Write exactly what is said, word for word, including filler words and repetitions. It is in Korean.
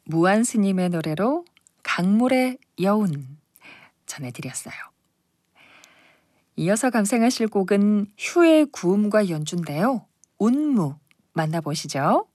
무안 스님의 노래로 강물의 여운 전해드렸어요. 이어서 감상하실 곡은 휴의 구음과 연주인데요. 운무 만나보시죠.